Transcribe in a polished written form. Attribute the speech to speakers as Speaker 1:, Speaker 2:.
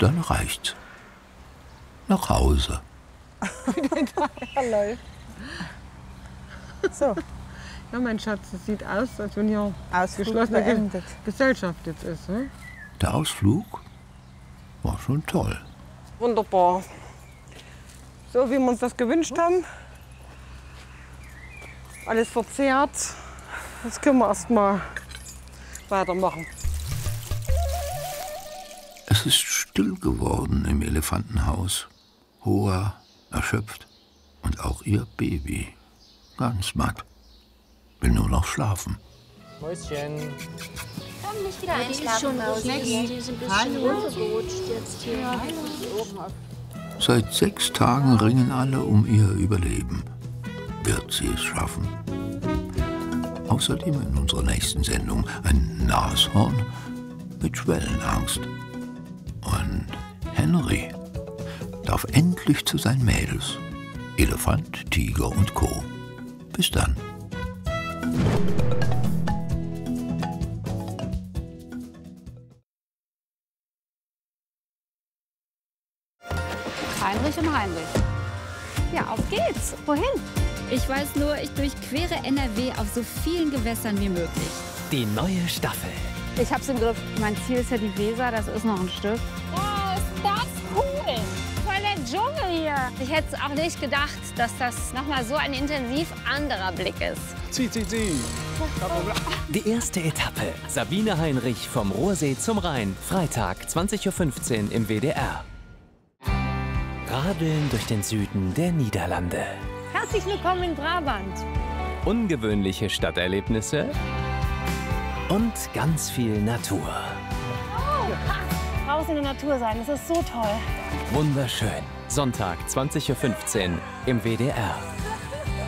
Speaker 1: dann reicht's. Nach Hause.
Speaker 2: Hallo. So.
Speaker 3: Ja, mein Schatz, es sieht aus, als wenn hier
Speaker 2: Ausflug
Speaker 3: geschlossene
Speaker 2: beendet.
Speaker 3: Gesellschaft jetzt ist. Ne?
Speaker 1: Der Ausflug war schon toll.
Speaker 3: Wunderbar. So, wie wir uns das gewünscht haben. Alles verzehrt. Jetzt können wir erst mal weitermachen.
Speaker 1: Es ist still geworden im Elefantenhaus. Hoa, erschöpft und auch ihr Baby. Ganz matt. Will nur noch schlafen.
Speaker 4: Mäuschen.
Speaker 5: Komm nicht wieder einschlafen, Mausi. Die sind ein bisschen runtergerutscht jetzt hier.
Speaker 1: Seit 6 Tagen ringen alle um ihr Überleben. Wird sie es schaffen? Außerdem in unserer nächsten Sendung ein Nashorn mit Schwellenangst. Und Henry darf endlich zu seinen Mädels. Elefant, Tiger und Co. Bis dann.
Speaker 6: Heinrich und Heinrich. Ja, auf geht's. Wohin?
Speaker 7: Ich weiß nur, ich durchquere NRW auf so vielen Gewässern wie möglich.
Speaker 4: Die neue Staffel.
Speaker 6: Ich hab's im Griff. Mein Ziel ist ja die Weser, das ist noch ein Stück.
Speaker 8: Oh, ist das cool! Voll der Dschungel hier. Ich hätte auch nicht gedacht, dass das nochmal so ein intensiv anderer Blick ist.
Speaker 4: Zieh. Die erste Etappe. Sabine Heinrich vom Ruhrsee zum Rhein. Freitag, 20:15 Uhr im WDR. Radeln durch den Süden der Niederlande.
Speaker 8: Herzlich willkommen in Brabant.
Speaker 4: Ungewöhnliche Stadterlebnisse und ganz viel Natur.
Speaker 8: Draußen in der Natur sein, das ist so toll.
Speaker 4: Wunderschön. Sonntag, 20:15 Uhr im WDR.